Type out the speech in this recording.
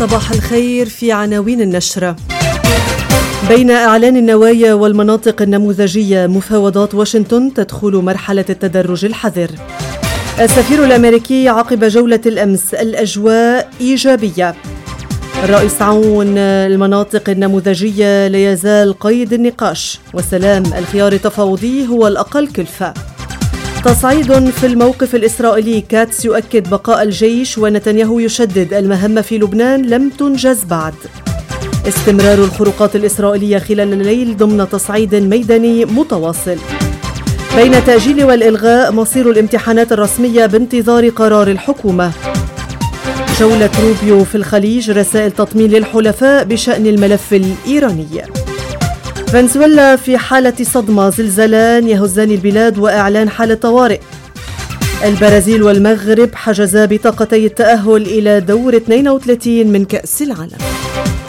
صباح الخير. في عناوين النشرة: بين إعلان النوايا والمناطق النموذجية، مفاوضات واشنطن تدخل مرحلة التدرج الحذر. السفير الأمريكي عقب جولة الأمس: الأجواء إيجابية. الرئيس عون: المناطق النموذجية لا يزال قيد النقاش، وسلام الخيار التفاوضي هو الأقل كلفة. تصعيد في الموقف الإسرائيلي: كاتس يؤكد بقاء الجيش، ونتنياهو يشدد المهمة في لبنان لم تنجز بعد. استمرار الخروقات الإسرائيلية خلال الليل ضمن تصعيد ميداني متواصل. بين التأجيل والإلغاء، مصير الامتحانات الرسمية بانتظار قرار الحكومة. جولة روبيو في الخليج: رسائل تطمين للحلفاء بشأن الملف الإيراني. فنزويلا في حالة صدمة: زلزالان يهزان البلاد وإعلان حالة طوارئ. البرازيل والمغرب حجزا بطاقتي التأهل إلى دور 32 من كأس العالم.